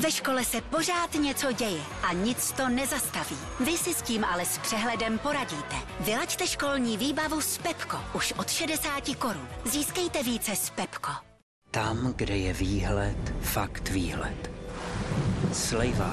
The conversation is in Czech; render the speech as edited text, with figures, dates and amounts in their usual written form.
Ve škole se pořád něco děje a nic to nezastaví. Vy si s tím ale s přehledem poradíte. Vylaďte školní výbavu s Pepko už od 60 korun. Získejte více s Pepko. Tam, kde je výhled, fakt výhled. Slejvá